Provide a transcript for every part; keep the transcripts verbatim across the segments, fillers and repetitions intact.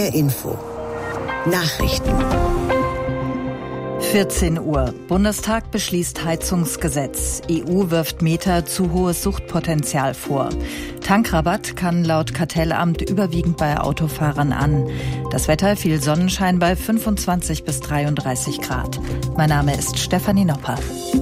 R Info. Nachrichten. vierzehn Uhr. Bundestag beschließt Heizungsgesetz. E U wirft Meta zu hohes Suchtpotenzial vor. Tankrabatt kann laut Kartellamt überwiegend bei Autofahrern an. Das Wetter, viel Sonnenschein bei fünfundzwanzig bis dreiunddreißig Grad. Mein Name ist Stefanie Nopper.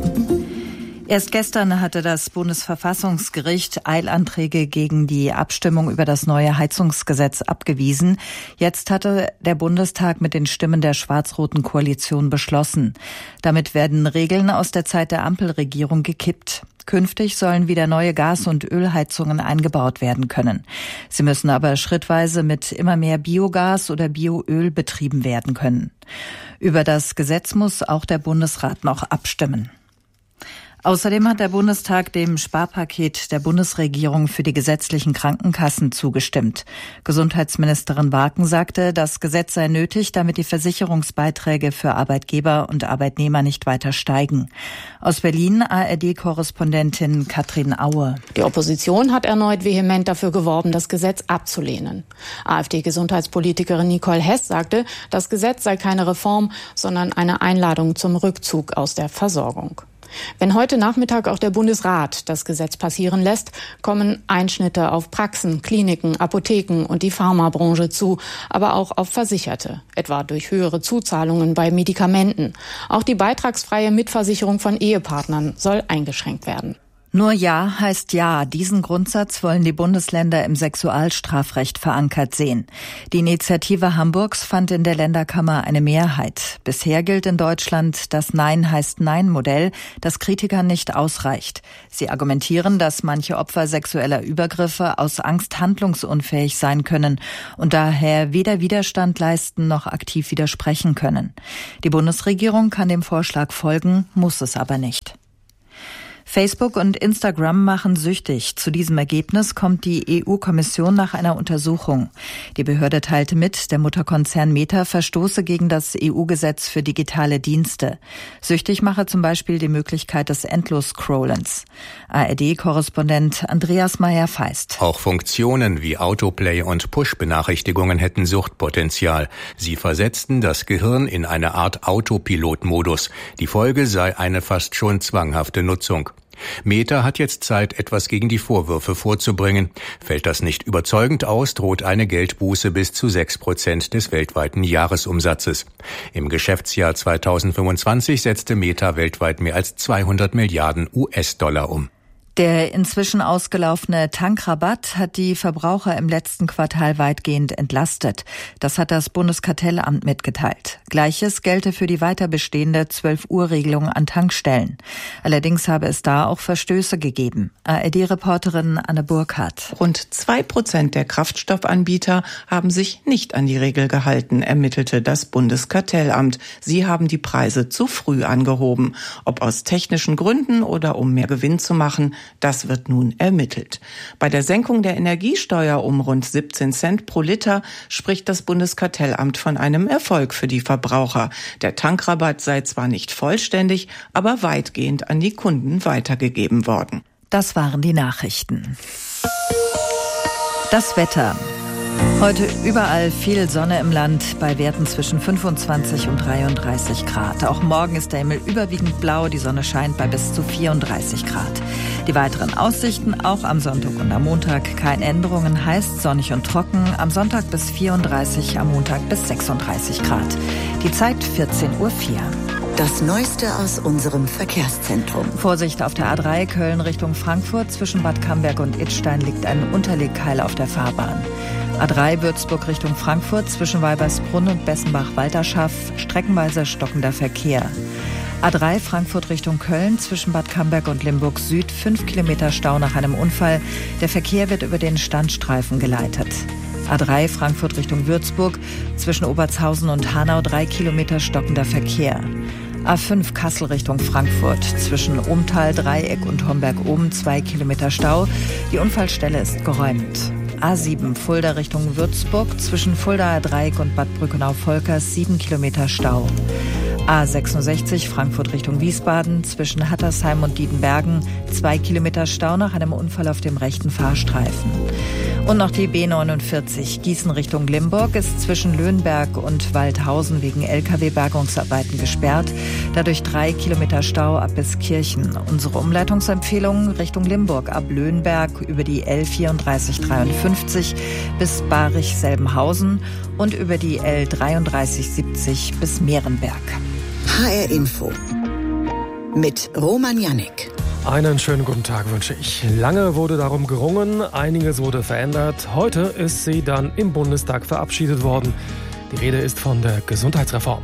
Erst gestern hatte das Bundesverfassungsgericht Eilanträge gegen die Abstimmung über das neue Heizungsgesetz abgewiesen. Jetzt hatte der Bundestag mit den Stimmen der schwarz-roten Koalition beschlossen. Damit werden Regeln aus der Zeit der Ampelregierung gekippt. Künftig sollen wieder neue Gas- und Ölheizungen eingebaut werden können. Sie müssen aber schrittweise mit immer mehr Biogas oder Bioöl betrieben werden können. Über das Gesetz muss auch der Bundesrat noch abstimmen. Außerdem hat der Bundestag dem Sparpaket der Bundesregierung für die gesetzlichen Krankenkassen zugestimmt. Gesundheitsministerin Warken sagte, das Gesetz sei nötig, damit die Versicherungsbeiträge für Arbeitgeber und Arbeitnehmer nicht weiter steigen. Aus Berlin A R D-Korrespondentin Katrin Aue. Die Opposition hat erneut vehement dafür geworben, das Gesetz abzulehnen. AfD-Gesundheitspolitikerin Nicole Hess sagte, das Gesetz sei keine Reform, sondern eine Einladung zum Rückzug aus der Versorgung. Wenn heute Nachmittag auch der Bundesrat das Gesetz passieren lässt, kommen Einschnitte auf Praxen, Kliniken, Apotheken und die Pharmabranche zu, aber auch auf Versicherte, etwa durch höhere Zuzahlungen bei Medikamenten. Auch die beitragsfreie Mitversicherung von Ehepartnern soll eingeschränkt werden. Nur Ja heißt Ja. Diesen Grundsatz wollen die Bundesländer im Sexualstrafrecht verankert sehen. Die Initiative Hamburgs fand in der Länderkammer eine Mehrheit. Bisher gilt in Deutschland das Nein heißt Nein-Modell, das Kritikern nicht ausreicht. Sie argumentieren, dass manche Opfer sexueller Übergriffe aus Angst handlungsunfähig sein können und daher weder Widerstand leisten noch aktiv widersprechen können. Die Bundesregierung kann dem Vorschlag folgen, muss es aber nicht. Facebook und Instagram machen süchtig. Zu diesem Ergebnis kommt die E U-Kommission nach einer Untersuchung. Die Behörde teilte mit, der Mutterkonzern Meta verstoße gegen das E U-Gesetz für digitale Dienste. Süchtig mache zum Beispiel die Möglichkeit des Endlos-Scrollens. A R D-Korrespondent Andreas Meyer-Feist. Auch Funktionen wie Autoplay und Push-Benachrichtigungen hätten Suchtpotenzial. Sie versetzten das Gehirn in eine Art Autopilot-Modus. Die Folge sei eine fast schon zwanghafte Nutzung. Meta hat jetzt Zeit, etwas gegen die Vorwürfe vorzubringen. Fällt das nicht überzeugend aus, droht eine Geldbuße bis zu sechs Prozent des weltweiten Jahresumsatzes. Im Geschäftsjahr zweitausendfünfundzwanzig setzte Meta weltweit mehr als zweihundert Milliarden U S-Dollar um. Der inzwischen ausgelaufene Tankrabatt hat die Verbraucher im letzten Quartal weitgehend entlastet. Das hat das Bundeskartellamt mitgeteilt. Gleiches gelte für die weiter bestehende zwölf Uhr Regelung an Tankstellen. Allerdings habe es da auch Verstöße gegeben. A R D-Reporterin Anne Burkhardt. Rund zwei Prozent der Kraftstoffanbieter haben sich nicht an die Regel gehalten, ermittelte das Bundeskartellamt. Sie haben die Preise zu früh angehoben. Ob aus technischen Gründen oder um mehr Gewinn zu machen, das wird nun ermittelt. Bei der Senkung der Energiesteuer um rund siebzehn Cent pro Liter spricht das Bundeskartellamt von einem Erfolg für die Verbraucher. Der Tankrabatt sei zwar nicht vollständig, aber weitgehend an die Kunden weitergegeben worden. Das waren die Nachrichten. Das Wetter. Heute überall viel Sonne im Land bei Werten zwischen fünfundzwanzig und dreiunddreißig Grad. Auch morgen ist der Himmel überwiegend blau, die Sonne scheint bei bis zu vierunddreißig Grad. Die weiteren Aussichten auch am Sonntag und am Montag keine Änderungen, heißt sonnig und trocken, am Sonntag bis vierunddreißig, am Montag bis sechsunddreißig Grad. Die Zeit vierzehn Uhr vier. Das Neueste aus unserem Verkehrszentrum. Vorsicht auf der A drei Köln Richtung Frankfurt. Zwischen Bad Camberg und Idstein liegt ein Unterlegkeil auf der Fahrbahn. A drei Würzburg Richtung Frankfurt. Zwischen Weibersbrunn und Bessenbach-Walterschaff streckenweise stockender Verkehr. A drei Frankfurt Richtung Köln. Zwischen Bad Camberg und Limburg Süd fünf Kilometer Stau nach einem Unfall. Der Verkehr wird über den Standstreifen geleitet. A drei Frankfurt Richtung Würzburg. Zwischen Obertshausen und Hanau drei Kilometer stockender Verkehr. A fünf Kassel Richtung Frankfurt. Zwischen Ohmtal, Dreieck und Homberg-Oben zwei Kilometer Stau. Die Unfallstelle ist geräumt. A sieben Fulda Richtung Würzburg. Zwischen Fuldaer Dreieck und Bad Brückenau-Volkers sieben Kilometer Stau. A sechsundsechzig Frankfurt Richtung Wiesbaden. Zwischen Hattersheim und Diedenbergen zwei Kilometer Stau nach einem Unfall auf dem rechten Fahrstreifen. Und noch die B neunundvierzig Gießen Richtung Limburg ist zwischen Löhnberg und Waldhausen wegen L K W-Bergungsarbeiten gesperrt. Dadurch drei Kilometer Stau ab bis Kirchen. Unsere Umleitungsempfehlung Richtung Limburg ab Löhnberg über die L vierunddreißig dreiundfünfzig bis Barich-Selbenhausen und über die L dreiunddreißig siebzig bis Mehrenberg. H R Info mit Roman Jannik. Einen schönen guten Tag wünsche ich. Lange wurde darum gerungen, einiges wurde verändert. Heute ist sie dann im Bundestag verabschiedet worden. Die Rede ist von der Gesundheitsreform.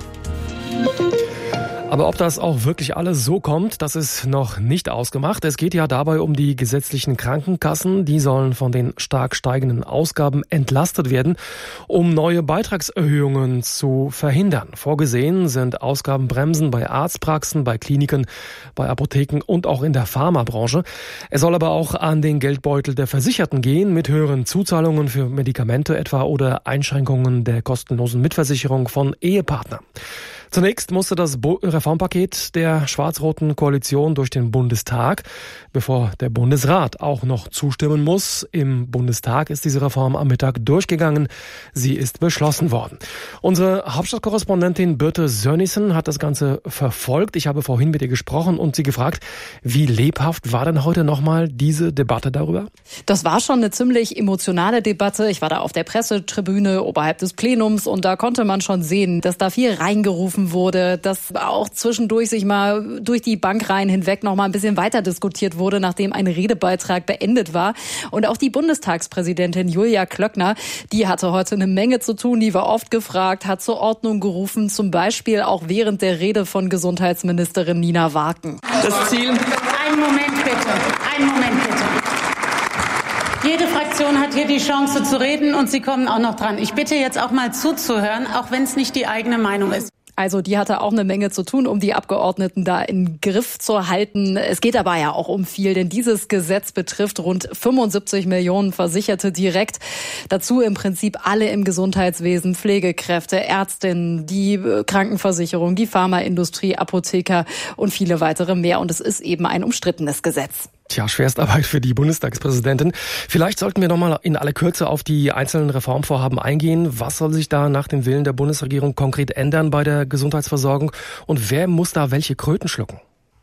Aber ob das auch wirklich alles so kommt, das ist noch nicht ausgemacht. Es geht ja dabei um die gesetzlichen Krankenkassen. Die sollen von den stark steigenden Ausgaben entlastet werden, um neue Beitragserhöhungen zu verhindern. Vorgesehen sind Ausgabenbremsen bei Arztpraxen, bei Kliniken, bei Apotheken und auch in der Pharmabranche. Es soll aber auch an den Geldbeutel der Versicherten gehen, mit höheren Zuzahlungen für Medikamente etwa oder Einschränkungen der kostenlosen Mitversicherung von Ehepartnern. Zunächst musste das Reformpaket der schwarz-roten Koalition durch den Bundestag, bevor der Bundesrat auch noch zustimmen muss. Im Bundestag ist diese Reform am Mittag durchgegangen. Sie ist beschlossen worden. Unsere Hauptstadtkorrespondentin Birte Sönnigsen hat das Ganze verfolgt. Ich habe vorhin mit ihr gesprochen und sie gefragt, wie lebhaft war denn heute nochmal diese Debatte darüber? Das war schon eine ziemlich emotionale Debatte. Ich war da auf der Pressetribüne oberhalb des Plenums und da konnte man schon sehen, dass da viel reingerufen wurde, dass auch zwischendurch sich mal durch die Bankreihen hinweg noch mal ein bisschen weiter diskutiert wurde, nachdem ein Redebeitrag beendet war. Und auch die Bundestagspräsidentin Julia Klöckner, die hatte heute eine Menge zu tun, die war oft gefragt, hat zur Ordnung gerufen, zum Beispiel auch während der Rede von Gesundheitsministerin Nina Warken. Das Ziel... Einen Moment bitte, einen Moment bitte. Jede Fraktion hat hier die Chance zu reden und Sie kommen auch noch dran. Ich bitte jetzt auch mal zuzuhören, auch wenn es nicht die eigene Meinung ist. Also die hatte auch eine Menge zu tun, um die Abgeordneten da in Griff zu halten. Es geht aber ja auch um viel, denn dieses Gesetz betrifft rund fünfundsiebzig Millionen Versicherte direkt. Dazu im Prinzip alle im Gesundheitswesen, Pflegekräfte, Ärztinnen, die Krankenversicherung, die Pharmaindustrie, Apotheker und viele weitere mehr. Und es ist eben ein umstrittenes Gesetz. Tja, Schwerstarbeit für die Bundestagspräsidentin. Vielleicht sollten wir noch mal in aller Kürze auf die einzelnen Reformvorhaben eingehen. Was soll sich da nach dem Willen der Bundesregierung konkret ändern bei der Gesundheitsversorgung? Und wer muss da welche Kröten schlucken?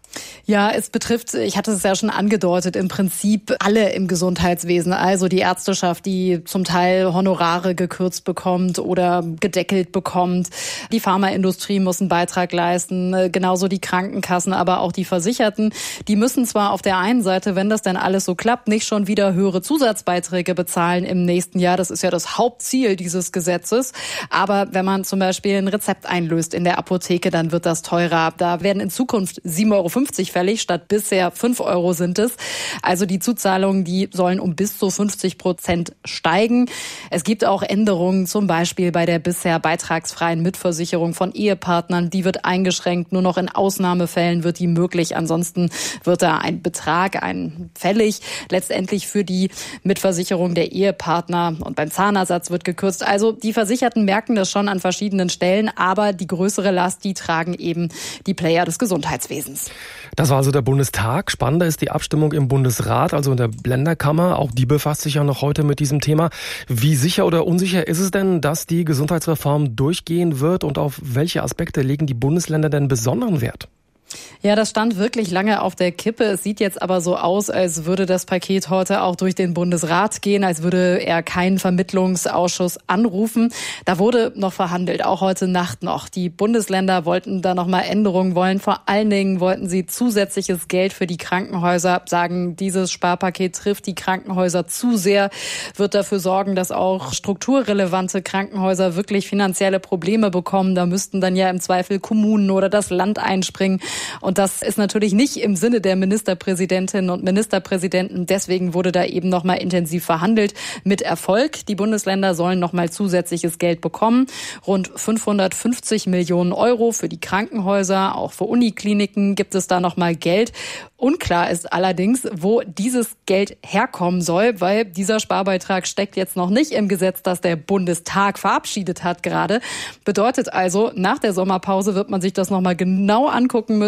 Ja, es betrifft, ich hatte es ja schon angedeutet, im Prinzip alle im Gesundheitswesen. Also die Ärzteschaft, die zum Teil Honorare gekürzt bekommt oder gedeckelt bekommt. Die Pharmaindustrie muss einen Beitrag leisten, genauso die Krankenkassen, aber auch die Versicherten. Die müssen zwar auf der einen Seite, wenn das denn alles so klappt, nicht schon wieder höhere Zusatzbeiträge bezahlen im nächsten Jahr. Das ist ja das Hauptziel dieses Gesetzes. Aber wenn man zum Beispiel ein Rezept einlöst in der Apotheke, dann wird das teurer. Da werden in Zukunft sieben Euro fünfzig fällig, statt bisher fünf Euro sind es. Also die Zuzahlungen, die sollen um bis zu fünfzig Prozent steigen. Es gibt auch Änderungen, zum Beispiel bei der bisher beitragsfreien Mitversicherung von Ehepartnern. Die wird eingeschränkt, nur noch in Ausnahmefällen wird die möglich. Ansonsten wird da ein Betrag, ein fällig, letztendlich für die Mitversicherung der Ehepartner. Und beim Zahnersatz wird gekürzt. Also die Versicherten merken das schon an verschiedenen Stellen, aber die größere Last, die tragen eben die Player des Gesundheitswesens. Das war also der Bundestag. Spannender ist die Abstimmung im Bundesrat, also in der Länderkammer. Auch die befasst sich ja noch heute mit diesem Thema. Wie sicher oder unsicher ist es denn, dass die Gesundheitsreform durchgehen wird und auf welche Aspekte legen die Bundesländer denn besonderen Wert? Ja, das stand wirklich lange auf der Kippe. Es sieht jetzt aber so aus, als würde das Paket heute auch durch den Bundesrat gehen, als würde er keinen Vermittlungsausschuss anrufen. Da wurde noch verhandelt, auch heute Nacht noch. Die Bundesländer wollten da noch mal Änderungen wollen. Vor allen Dingen wollten sie zusätzliches Geld für die Krankenhäuser, sagen, dieses Sparpaket trifft die Krankenhäuser zu sehr, wird dafür sorgen, dass auch strukturrelevante Krankenhäuser wirklich finanzielle Probleme bekommen. Da müssten dann ja im Zweifel Kommunen oder das Land einspringen. Und das ist natürlich nicht im Sinne der Ministerpräsidentinnen und Ministerpräsidenten. Deswegen wurde da eben noch mal intensiv verhandelt. Mit Erfolg. Die Bundesländer sollen noch mal zusätzliches Geld bekommen. Rund fünfhundertfünfzig Millionen Euro für die Krankenhäuser. Auch für Unikliniken gibt es da noch mal Geld. Unklar ist allerdings, wo dieses Geld herkommen soll, weil dieser Sparbeitrag steckt jetzt noch nicht im Gesetz, das der Bundestag verabschiedet hat gerade. Bedeutet also, nach der Sommerpause wird man sich das noch mal genau angucken müssen.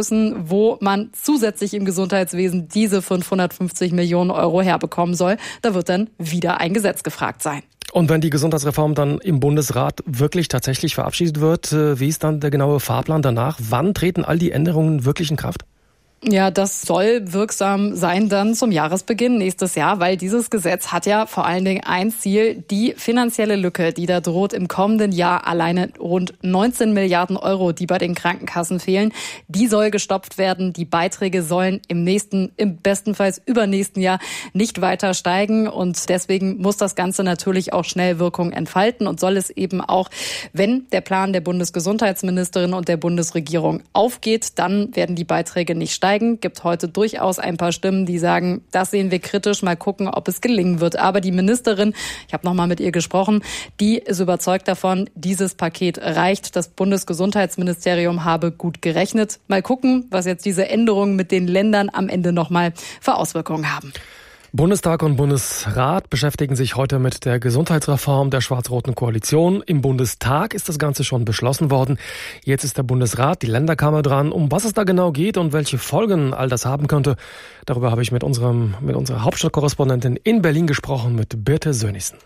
müssen, wo man zusätzlich im Gesundheitswesen diese fünfhundertfünfzig Millionen Euro herbekommen soll. Da wird dann wieder ein Gesetz gefragt sein. Und wenn die Gesundheitsreform dann im Bundesrat wirklich tatsächlich verabschiedet wird, wie ist dann der genaue Fahrplan danach? Wann treten all die Änderungen wirklich in Kraft? Ja, das soll wirksam sein dann zum Jahresbeginn nächstes Jahr, weil dieses Gesetz hat ja vor allen Dingen ein Ziel, die finanzielle Lücke, die da droht im kommenden Jahr, alleine rund neunzehn Milliarden Euro, die bei den Krankenkassen fehlen, die soll gestopft werden. Die Beiträge sollen im nächsten, im bestenfalls übernächsten Jahr nicht weiter steigen und deswegen muss das Ganze natürlich auch schnell Wirkung entfalten und soll es eben auch, wenn der Plan der Bundesgesundheitsministerin und der Bundesregierung aufgeht, dann werden die Beiträge nicht steigen. Gibt heute durchaus ein paar Stimmen, die sagen, das sehen wir kritisch, mal gucken, ob es gelingen wird. Aber die Ministerin, ich habe noch mal mit ihr gesprochen, die ist überzeugt davon, dieses Paket reicht. Das Bundesgesundheitsministerium habe gut gerechnet. Mal gucken, was jetzt diese Änderungen mit den Ländern am Ende noch mal für Auswirkungen haben. Bundestag und Bundesrat beschäftigen sich heute mit der Gesundheitsreform der schwarz-roten Koalition. Im Bundestag ist das Ganze schon beschlossen worden. Jetzt ist der Bundesrat, die Länderkammer dran. Um was es da genau geht und welche Folgen all das haben könnte, darüber habe ich mit unserem, mit unserer Hauptstadtkorrespondentin in Berlin gesprochen, mit Birte Sönnigsen.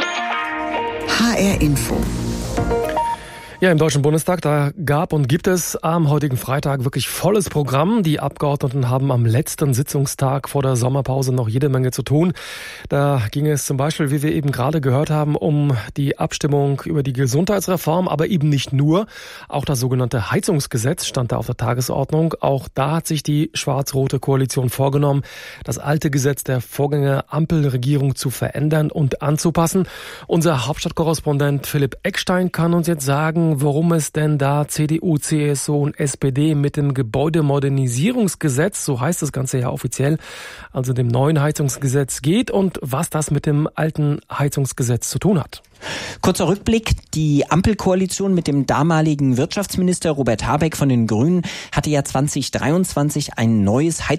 H R Info. Ja, im Deutschen Bundestag, da gab und gibt es am heutigen Freitag wirklich volles Programm. Die Abgeordneten haben am letzten Sitzungstag vor der Sommerpause noch jede Menge zu tun. Da ging es zum Beispiel, wie wir eben gerade gehört haben, um die Abstimmung über die Gesundheitsreform, aber eben nicht nur. Auch das sogenannte Heizungsgesetz stand da auf der Tagesordnung. Auch da hat sich die schwarz-rote Koalition vorgenommen, das alte Gesetz der Vorgänger-Ampelregierung zu verändern und anzupassen. Unser Hauptstadtkorrespondent Philipp Eckstein kann uns jetzt sagen, worum es denn da C D U, C S U und S P D mit dem Gebäudemodernisierungsgesetz, so heißt das Ganze ja offiziell, also dem neuen Heizungsgesetz geht und was das mit dem alten Heizungsgesetz zu tun hat. Kurzer Rückblick, die Ampelkoalition mit dem damaligen Wirtschaftsminister Robert Habeck von den Grünen hatte ja zwanzig dreiundzwanzig ein neues Heizungsgesetz